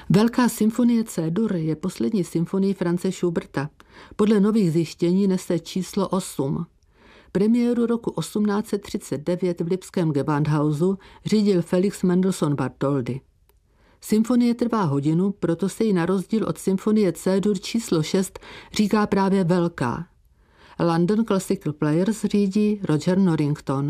Velká symfonie C-dur je poslední symfonií Franze Schuberta. Podle nových zjištění nese číslo 8. Premiéru roku 1839 v lipském Gewandhausu řídil Felix Mendelssohn Bartholdy. Symfonie trvá hodinu, proto se jí na rozdíl od symfonie C-dur číslo 6 říká právě velká. London Classical Players řídí Roger Norrington.